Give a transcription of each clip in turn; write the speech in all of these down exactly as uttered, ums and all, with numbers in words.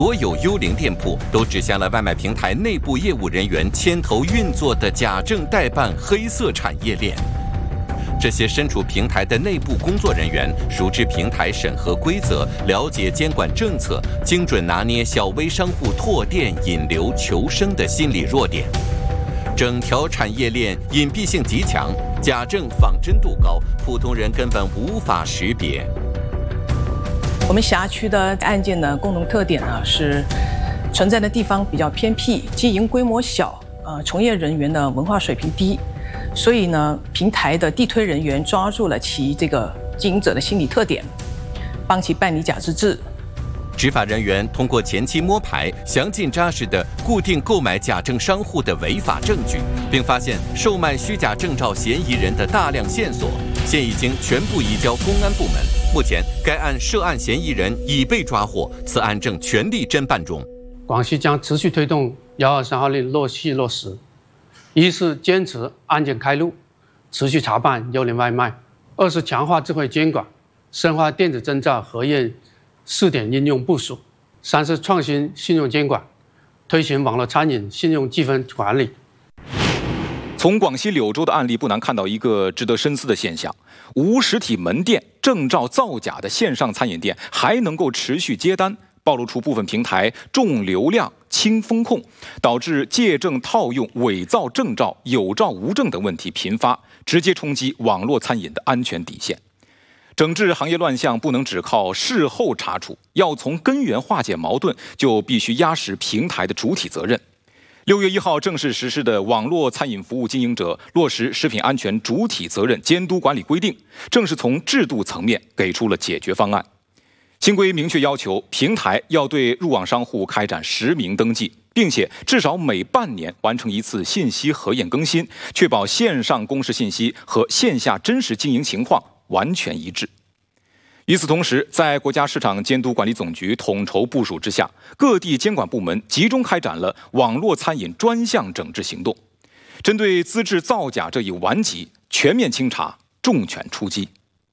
所有幽灵店铺都指向了外卖平台内部业务人员牵头运作的假证代办黑色产业链。这些身处平台的内部工作人员，熟知平台审核规则，了解监管政策，精准拿捏小微商户拓店、引流、求生的心理弱点。整条产业链隐蔽性极强，假证仿真度高，普通人根本无法识别。 我们辖区的案件的共同特点呢是存在的地方比较偏僻，经营规模小，呃，从业人员的文化水平低，所以呢，平台的地推人员抓住了其这个经营者的心理特点，帮其办理假资质。 执法人员通过前期摸排，详尽扎实地固定购买假证商户的违法证据，并发现售卖虚假证照嫌疑人的大量线索，现已经全部移交公安部门。目前，该案涉案嫌疑人已被抓获，此案正全力侦办中。 广西将持续推动幺二三号令落细落实，一是坚持案件开路，持续查办幽灵外卖；二是强化智慧监管，深化电子证照核验试点应用部署；三是创新信用监管，推行网络餐饮信用积分管理。 从广西柳州的案例不难看到一个值得深思的现象：无实体门店、证照造假的线上餐饮店还能够持续接单，暴露出部分平台重流量、轻风控，导致借证套用、伪造证照、有照无证等问题频发，直接冲击网络餐饮的安全底线。整治行业乱象不能只靠事后查处，要从根源化解矛盾，就必须压实平台的主体责任。六月一号正式实施的《网络餐饮服务经营者落实食品安全主体责任监督管理规定》，正是从制度层面给出了解决方案。新规明确要求平台要对入网商户开展实名登记，并且至少每半年完成一次信息核验更新，确保线上公示信息和线下真实经营情况完全一致。与此同时，在国家市场监督管理总局统筹部署之下，各地监管部门集中开展了网络餐饮专项整治行动，针对资质造假这一顽疾，全面清查，重拳出击。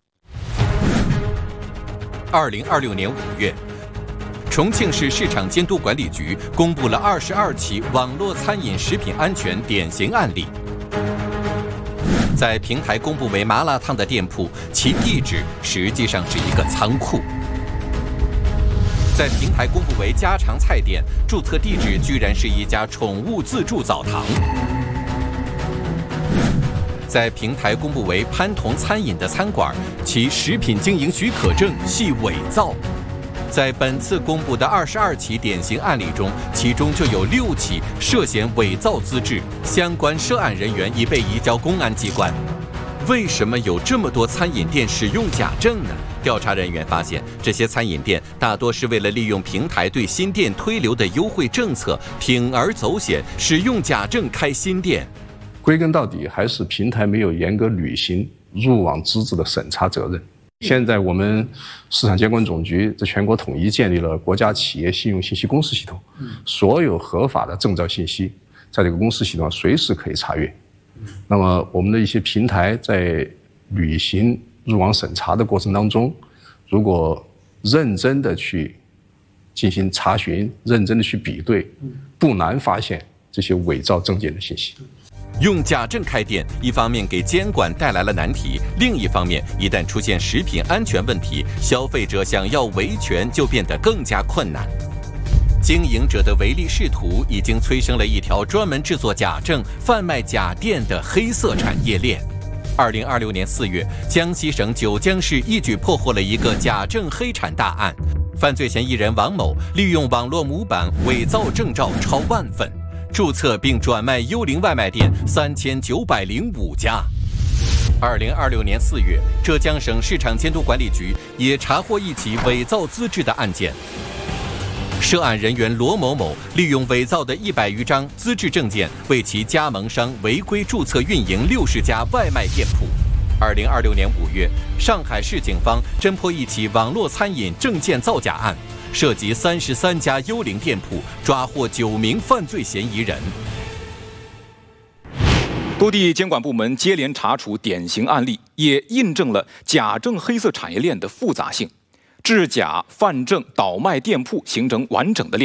二零二六年五月，重庆市市场监督管理局公布了二十二起网络餐饮食品安全典型案例。在平台公布为麻辣烫的店铺，其地址实际上是一个仓库；在平台公布为家常菜店，注册地址居然是一家宠物自助澡堂；在平台公布为潘同餐饮的餐馆，其食品经营许可证系伪造。在本次公布的二十二起典型案例中，其中就有六起涉嫌伪造资质，相关涉案人员已被移交公安机关。为什么有这么多餐饮店使用假证呢？调查人员发现，这些餐饮店大多是为了利用平台对新店推流的优惠政策，铤而走险，使用假证开新店。 归根到底，还是平台没有严格履行入网资质的审查责任。现在我们市场监管总局在全国统一建立了国家企业信用信息公示系统，所有合法的证照信息在这个公示系统上随时可以查阅。那么我们的一些平台在履行入网审查的过程当中，如果认真的去进行查询，认真的去比对，不难发现这些伪造证件的信息。 用假证开店，一方面给监管带来了难题，另一方面，一旦出现食品安全问题，消费者想要维权就变得更加困难。经营者的唯利是图已经催生了一条专门制作假证、贩卖假店的黑色产业链。二零二六年四月，江西省九江市一举破获了一个假证黑产大案，犯罪嫌疑人王某利用网络模板伪造证照超万份。注册并转卖幽灵外卖店三千九百零五家。二零二六年四月，浙江省市场监督管理局也查获一起伪造资质的案件。涉案人员罗某某利用伪造的一百余张资质证件，为其加盟商违规注册运营六十家外卖店铺。二零二六年五月，上海市警方侦破一起网络餐饮证件造假案。涉及三十三家幽灵店铺，抓获九名犯罪嫌疑人。 多地监管部门接连查处典型案例，也印证了假证黑色产业链的复杂性。制假、贩证、倒卖店铺形成完整的链。